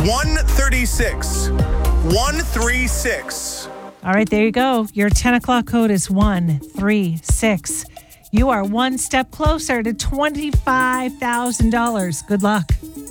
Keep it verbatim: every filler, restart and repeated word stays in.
one thirty-six. one thirty-six. All right, there you go. Your ten o'clock code is one three six. You are one step closer to twenty-five thousand dollars. Good luck.